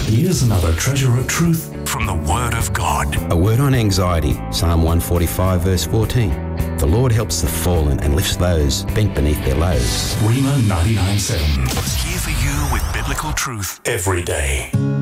Here's another treasure of truth from the Word of God. A word on anxiety, Psalm 145 verse 14. The Lord helps the fallen and lifts those bent beneath their loads. Rhema 99.7. Here for you with biblical truth every day.